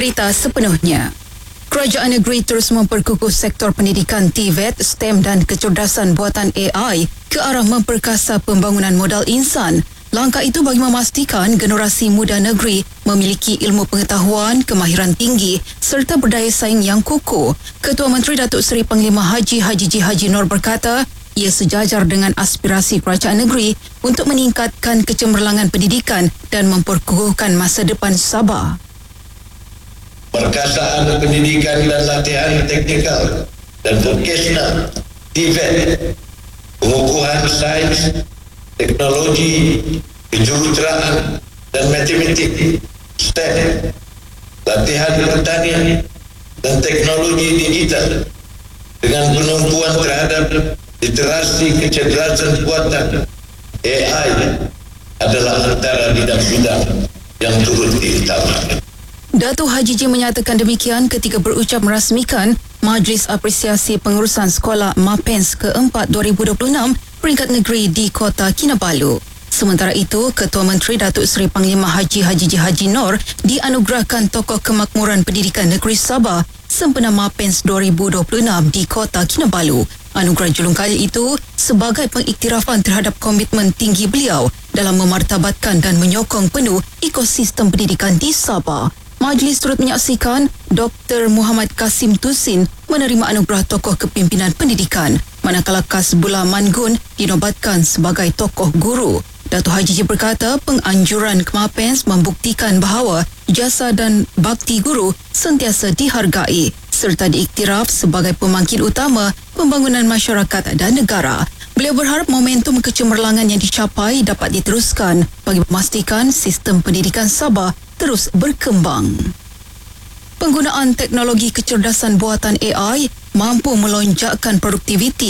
berita sepenuhnya. Kerajaan negeri terus memperkukuh sektor pendidikan TVET, STEM dan kecerdasan buatan AI ke arah memperkasa pembangunan modal insan. Langkah itu bagi memastikan generasi muda negeri memiliki ilmu pengetahuan, kemahiran tinggi serta berdaya saing yang kukuh. Ketua Menteri Datuk Seri Panglima Haji J. Haji Noor berkata, ia sejajar dengan aspirasi kerajaan negeri untuk meningkatkan kecemerlangan pendidikan dan memperkukuhkan masa depan Sabah. Perkasaan pendidikan dan latihan teknikal dan vokasional TVET, pengukuhan sains, teknologi, kejuruteraan dan matematik, STEM, latihan pertanian dan teknologi digital dengan penumpuan terhadap literasi kecerdasan buatan AI adalah antara bidang-bidang yang turut diutamakan. Datuk Haji J menyatakan demikian ketika berucap merasmikan Majlis Apresiasi Pengurusan Sekolah MAPENS ke-4 2026 peringkat negeri di Kota Kinabalu. Sementara itu, Ketua Menteri Datuk Seri Panglima Haji J. Haji Noor dianugerahkan Tokoh Kemakmuran Pendidikan Negeri Sabah sempena MAPENS 2026 di Kota Kinabalu. Anugerah julung kali itu sebagai pengiktirafan terhadap komitmen tinggi beliau dalam memartabatkan dan menyokong penuh ekosistem pendidikan di Sabah. Majlis turut menyaksikan Dr. Muhammad Kasim Tusin menerima anugerah Tokoh Kepimpinan Pendidikan, manakala Kasbullah Mangun dinobatkan sebagai Tokoh Guru. Datuk Haji J berkata penganjuran MAPENS membuktikan bahawa jasa dan bakti guru sentiasa dihargai serta diiktiraf sebagai pemangkin utama pembangunan masyarakat dan negara. Beliau berharap momentum kecemerlangan yang dicapai dapat diteruskan bagi memastikan sistem pendidikan Sabah terus berkembang. Penggunaan teknologi kecerdasan buatan AI mampu melonjakkan produktiviti